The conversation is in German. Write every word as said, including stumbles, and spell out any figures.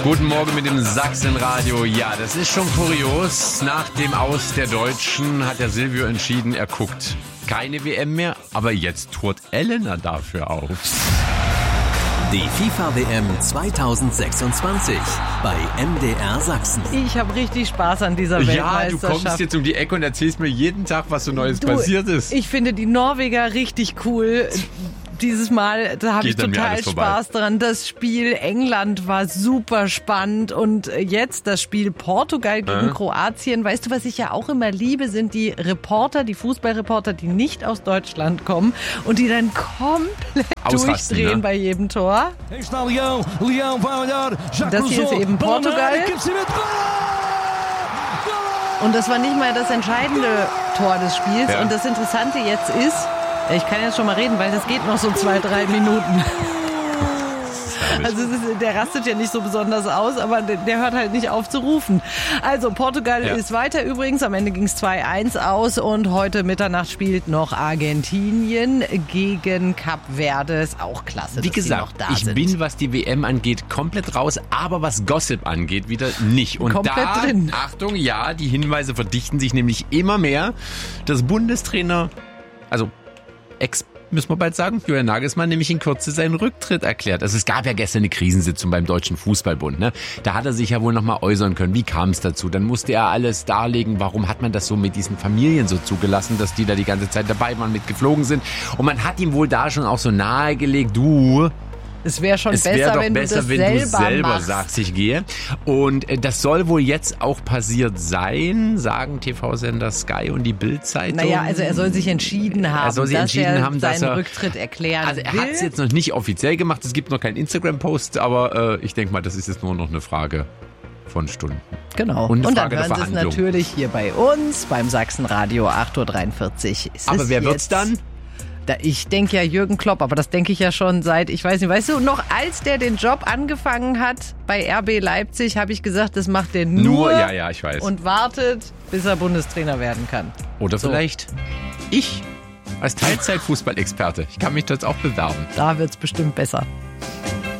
Guten Morgen mit dem Sachsenradio. Ja, das ist schon kurios. Nach dem Aus der Deutschen hat der Silvio entschieden, er guckt keine W M mehr, aber jetzt tourt Elena dafür auf. Die FIFA-W M zweitausendsechsundzwanzig bei M D R Sachsen. Ich habe richtig Spaß an dieser Ja, Weltmeisterschaft. du kommst jetzt um die Ecke und erzählst mir jeden Tag, was so Neues Du, passiert ist. Ich finde die Norweger richtig cool. Dieses Mal, da habe ich Geht an mir total alles vorbei. Spaß dran. Das Spiel England war super spannend und jetzt das Spiel Portugal gegen Äh? Kroatien. Weißt du, was ich ja auch immer liebe, sind die Reporter, die Fußballreporter, die nicht aus Deutschland kommen und die dann komplett Ausrasten, durchdrehen ne? bei jedem Tor. Das hier ist eben Portugal. Und das war nicht mal das entscheidende Tor des Spiels. Ja. Und das Interessante jetzt ist, ich kann jetzt schon mal reden, weil das geht noch so zwei, drei Minuten. Also es ist, der rastet ja nicht so besonders aus, aber der, der hört halt nicht auf zu rufen. Also Portugal Ja. ist weiter übrigens. Am Ende ging es zwei eins aus und heute Mitternacht spielt noch Argentinien gegen Kap Verde. Ist auch klasse, Wie dass die noch gesagt, da ich sind. bin, was die W M angeht, komplett raus, aber was Gossip angeht, wieder nicht. Und Komplett da, drin. Achtung, ja, die Hinweise verdichten sich nämlich immer mehr. Das Bundestrainer, also Ex müssen wir bald sagen, Julian Nagelsmann nämlich in Kürze seinen Rücktritt erklärt. Also es gab ja gestern eine Krisensitzung beim Deutschen Fußballbund. Ne? Da hat er sich ja wohl nochmal äußern können. Wie kam es dazu? Dann musste er alles darlegen, warum hat man das so mit diesen Familien so zugelassen, dass die da die ganze Zeit dabei waren, mitgeflogen sind. Und man hat ihm wohl da schon auch so nahegelegt, du... Es wäre schon Es besser, wäre doch wenn besser, du das wenn selber, du selber machst. sagst, ich gehe. Und äh, das soll wohl jetzt auch passiert sein, sagen T V-Sender Sky und die Bild-Zeitung. Naja, also er soll sich entschieden haben, Er soll sich dass entschieden er haben, dass seinen er- Rücktritt erklären Also er will. hat es jetzt noch nicht offiziell gemacht, es gibt noch keinen Instagram-Post, aber äh, ich denke mal, das ist jetzt nur noch eine Frage von Stunden. Genau. Und Und, eine dann Frage der hören Sie es Verhandlung. natürlich hier bei uns beim Sachsenradio acht Uhr dreiundvierzig. Ist Aber es wer jetzt, wird's dann? Da, ich denke ja Jürgen Klopp, aber das denke ich ja schon seit, ich weiß nicht, weißt du, noch als der den Job angefangen hat bei R B Leipzig, habe ich gesagt, das macht der nur, Nur, ja, ja, ich weiß. und wartet, bis er Bundestrainer werden kann. Oder So. vielleicht ich als Teilzeit-Fußballexperte. Ich kann mich dort auch bewerben. Da wird's bestimmt besser.